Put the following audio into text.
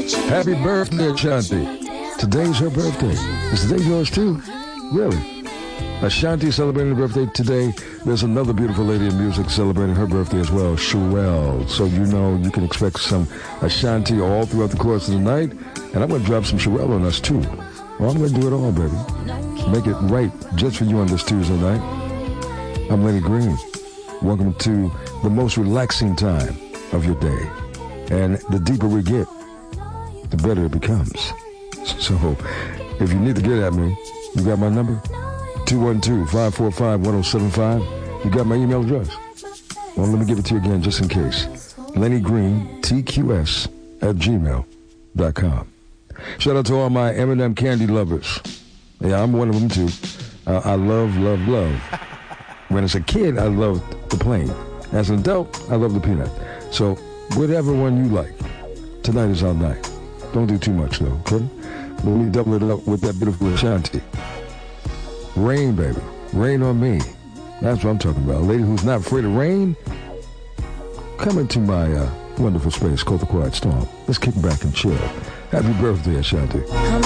Happy birthday, Ashanti. Today's her birthday. Is today yours too? Really? Ashanti celebrating her birthday today. There's another beautiful lady in music celebrating her birthday as well, Sherelle. So you know you can expect some Ashanti all throughout the course of the night. And I'm going to drop some Sherelle on us too. Well, I'm going to do it all, baby. Make it right just for you on this Tuesday night. I'm Lenny Green. Welcome to the most relaxing time of your day. And the deeper we get, the better it becomes. So if you need to get at me, you got my number? 212-545-1075. You got my email address? Well, let me give it to you again just in case. Lenny Green, TQS @gmail.com. Shout out to all my M&M candy lovers. Yeah, I'm one of them too. I love. When as a kid, I loved the plain. As an adult, I love the peanut. So whatever one you like, tonight is our night. Don't do too much though, okay? Let me double it up with that beautiful Ashanti. Rain, baby. Rain on me. That's what I'm talking about. A lady who's not afraid of rain. Come into my wonderful space called the Quiet Storm. Let's kick back and chill. Happy birthday, Ashanti.